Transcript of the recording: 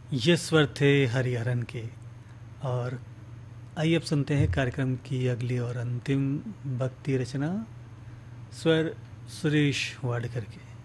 ये स्वर थे हरिहरन के। और आइए अब सुनते हैं कार्यक्रम की अगली और अंतिम भक्ति रचना, स्वर सुरेश वाडकर के।